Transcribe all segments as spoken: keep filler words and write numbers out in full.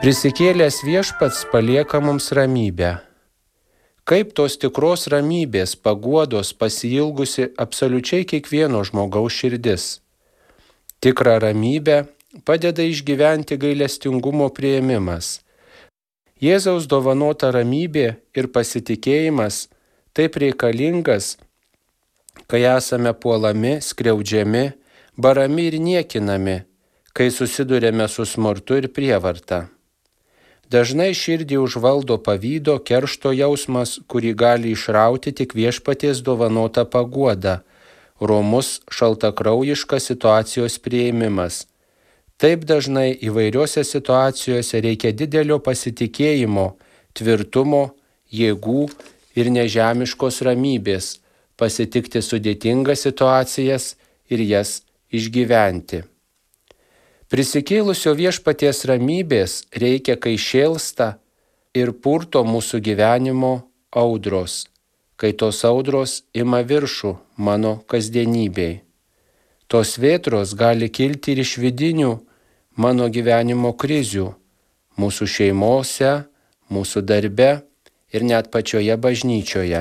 Prisikėlęs Viešpats palieka mums ramybę. Kaip tos tikros ramybės, paguodos pasiilgusi absoliučiai kiekvieno žmogaus širdis. Tikrą ramybę padeda išgyventi gailestingumo priėmimas. Jėzaus dovanota ramybė ir pasitikėjimas taip reikalingas, kai esame puolami, skriaudžiami, barami ir niekinami, kai susidurėme su smurtu ir prievarta. Dažnai širdį užvaldo pavydo, keršto jausmas, kurį gali išrauti tik Viešpaties dovanota paguoda, romus šaltakraujiškas situacijos priėmimas. Taip dažnai įvairiose situacijose reikia didelio pasitikėjimo, tvirtumo, jėgų ir nežemiškos ramybės, pasitikti sudėtingas situacijas ir jas išgyventi. Prisikėlusio Viešpaties ramybės reikia, kai šėlsta ir purto mūsų gyvenimo audros, kai tos audros ima viršų mano kasdienybei. Tos vėtros gali kilti ir iš vidinių mano gyvenimo krizių, mūsų šeimose, mūsų darbe ir net pačioje bažnyčioje.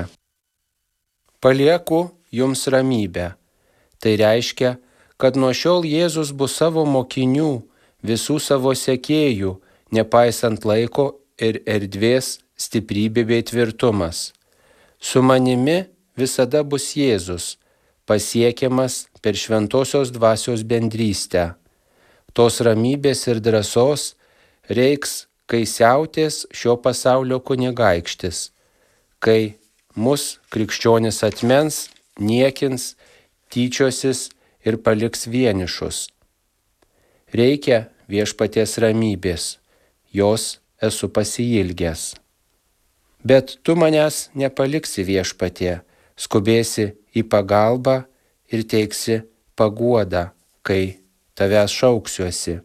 Palieku jums ramybę. Tai reiškia, kad nuo šiol Jėzus bus savo mokinių, visų savo sekėjų, nepaisant laiko ir erdvės, stiprybė bei tvirtumas. Su manimi visada bus Jėzus, pasiekiamas per šventosios dvasios bendrystę. Tos ramybės ir drąsos reiks, kai siautės šio pasaulio kunigaikštis, kai mus krikščionis atmens, niekins, tyčiosis ir paliks vienišus. Reikia Viešpaties ramybės, jos esu pasiilgęs. Bet tu manęs nepaliksi, Viešpatie, skubėsi į pagalbą ir teiksi paguodą, kai tavęs šauksiuosi.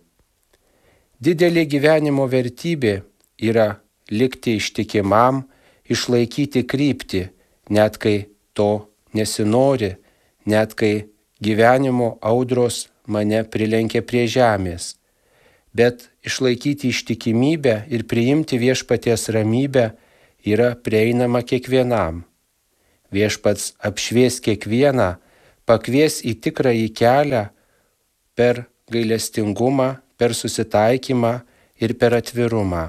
Didelė gyvenimo vertybė yra likti ištikimam, išlaikyti kryptį, net kai to nesinori, net kai gyvenimo audros mane prilenkė prie žemės. Bet išlaikyti ištikimybę ir priimti Viešpaties ramybę yra prieinama kiekvienam. Viešpats apšvies kiekvieną, pakvies į tikrąjį kelią per gailestingumą, per susitaikymą ir per atvirumą.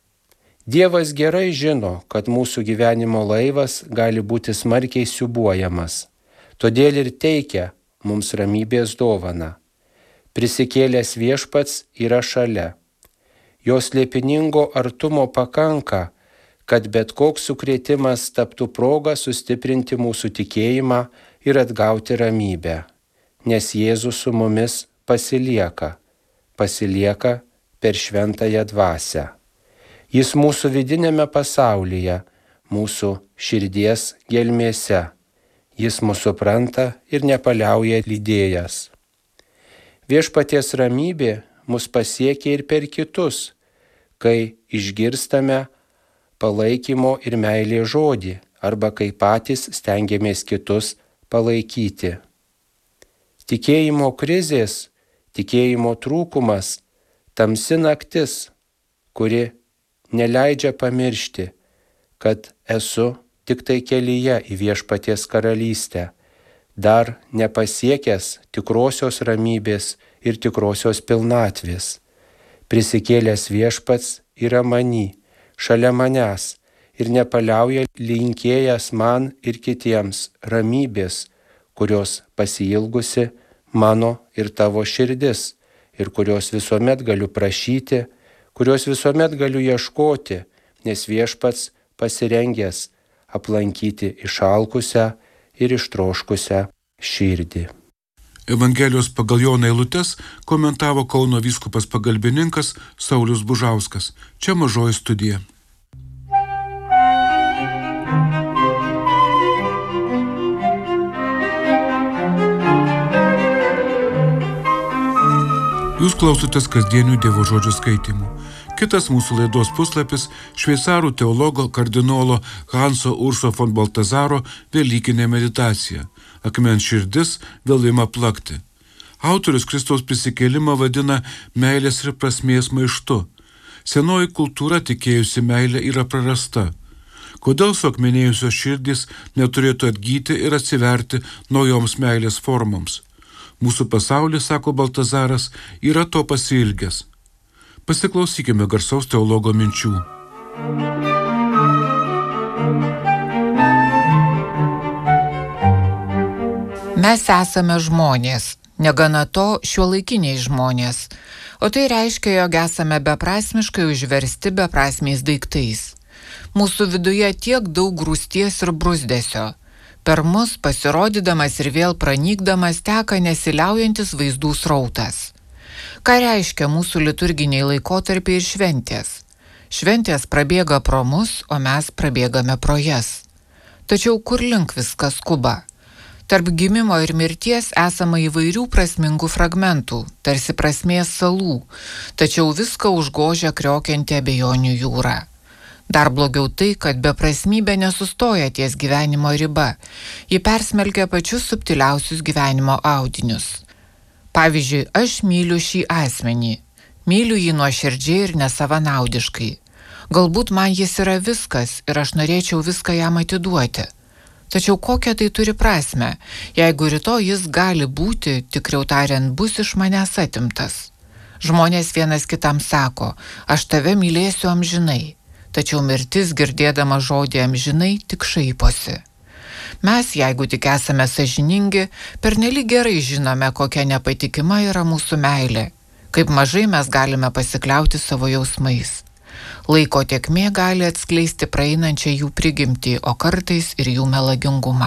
Dievas gerai žino, kad mūsų gyvenimo laivas gali būti smarkiai siūbuojamas. Todėl ir teikia mums ramybės dovaną. Prisikėlęs Viešpats yra šalia. Jo slėpiningo artumo pakanka, kad bet koks sukrėtimas taptų proga sustiprinti mūsų tikėjimą ir atgauti ramybę. Nes Jėzus su mumis pasilieka, pasilieka per šventąją dvasią. Jis mūsų vidinėme pasaulyje, mūsų širdies gelmėse. Jis mūsų supranta ir nepaliauja lydėjęs. Viešpaties ramybė mus pasiekia ir per kitus, kai išgirstame palaikymo ir meilės žodį, arba kai patys stengiamės kitus palaikyti. Tikėjimo krizės, tikėjimo trūkumas, tamsi naktis, kuri neleidžia pamiršti, kad esu tik tai kelyje į Viešpaties karalystę, dar nepasiekęs tikrosios ramybės ir tikrosios pilnatvės. Prisikėlęs Viešpats yra many, šalia manęs ir nepaliauja linkėjęs man ir kitiems ramybės, kurios pasiilgusi mano ir tavo širdis ir kurios visuomet galiu prašyti, kurios visuomet galiu ieškoti, nes Viešpats pasirengęs aplankyti išalkusią ir ištroškusią širdį. Evangelijos pagal Joną eilutes komentavo Kauno vyskupas pagalbininkas Saulius Bužauskas. Čia Mažoji studija. Jūs klausotės kasdienių Dievo žodžio skaitimų. Kitas mūsų laidos puslapis – šveicarų teologo kardinolo Hanso Urso von Baltazaro velykinė meditacija. Akmens širdis vėl ima plakti. Autorius Kristaus prisikėlimą vadina meilės ir prasmės maištu. Senoji kultūra tikėjusi meilę yra prarasta. Kodėl suakmenėjusios širdys neturėtų atgyti ir atsiverti naujoms meilės formoms? Mūsų pasaulis, sako Baltazaras, yra to pasiilgęs. Pasiklausykime garsaus teologo minčių. Mes esame žmonės, negana to šiuolaikiniai žmonės, o tai reiškia, jog esame beprasmiškai užversti beprasmiais daiktais. Mūsų viduje tiek daug grūsties ir bruzdesio. Per mus pasirodydamas ir vėl pranykdamas teka nesiliaujantis vaizdų srautas. Ką reiškia mūsų liturginiai laikotarpiai ir šventės? Šventės prabėga pro mus, o mes prabėgame pro jas. Tačiau kur link viskas skuba? Tarp gimimo ir mirties esama įvairių prasmingų fragmentų, tarsi prasmės salų, tačiau viską užgožia kriokianti abejonių jūra. Dar blogiau tai, kad beprasmybė nesustoja ties gyvenimo riba, ji persmelkia pačius subtiliausius gyvenimo audinius. Pavyzdžiui, aš myliu šį asmenį, myliu jį nuoširdžiai ir nesavanaudiškai. Galbūt man jis yra viskas ir aš norėčiau viską jam atiduoti. Tačiau kokią tai turi prasmę, jeigu rytoj jis gali būti, tikriau tariant, bus iš manęs atimtas. Žmonės vienas kitam sako, aš tave mylėsiu amžinai. Tačiau mirtis, girdėdama žodį amžinai, tik šaiposi. Mes, jeigu tik esame sąžiningi, pernelyg gerai žinome, kokia nepatikima yra mūsų meilė, kaip mažai mes galime pasikliauti savo jausmais. Laiko tėkmė gali atskleisti praeinančią jų prigimtį, o kartais ir jų melagingumą.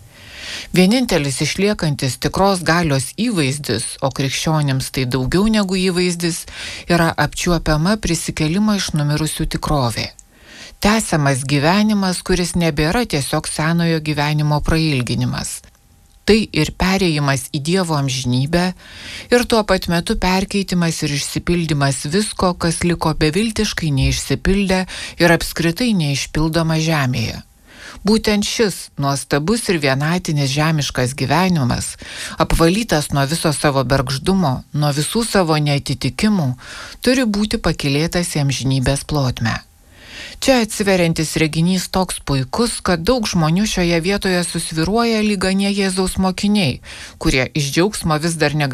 Vienintelis išliekantis tikros galios įvaizdis, o krikščionims tai daugiau negu įvaizdis, yra apčiuopiama prisikėlimo iš numirusių tikrovė. Tęsiamas gyvenimas, kuris nebėra tiesiog senojo gyvenimo prailginimas. Tai ir perėjimas į Dievo amžinybę, ir tuo pat metu perkeitimas ir išsipildymas visko, kas liko beviltiškai neišsipildę ir apskritai neišpildoma žemėje. Būtent šis nuostabus ir vienatinis žemiškas gyvenimas, apvalytas nuo viso savo bergždumo, nuo visų savo neatitikimų, turi būti pakylėtas į amžinybės plotmę. Čia atsiveriantis reginys toks puikus, kad daug žmonių šioje vietoje susviruoja lyg anie Jėzaus mokiniai, kurie iš džiaugsmo vis dar negalėjo